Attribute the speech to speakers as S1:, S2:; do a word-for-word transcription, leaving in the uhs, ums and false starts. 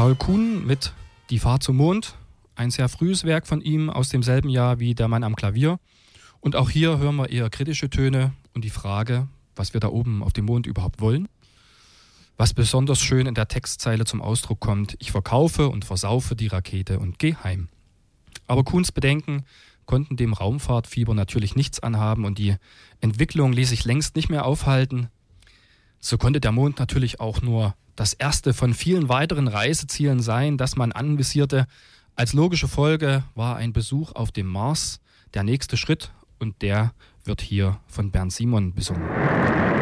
S1: Paul Kuhn mit Die Fahrt zum Mond, ein sehr frühes Werk von ihm aus demselben Jahr wie Der Mann am Klavier. Und auch hier hören wir eher kritische Töne und die Frage, was wir da oben auf dem Mond überhaupt wollen. Was besonders schön in der Textzeile zum Ausdruck kommt: Ich verkaufe und versaufe die Rakete und geh heim. Aber Kuhns Bedenken konnten dem Raumfahrtfieber natürlich nichts anhaben und die Entwicklung ließ sich längst nicht mehr aufhalten. So konnte der Mond natürlich auch nur das erste von vielen weiteren Reisezielen sein, das man anvisierte. Als logische Folge war ein Besuch auf dem Mars der nächste Schritt und der wird hier von Bernd Simon besungen.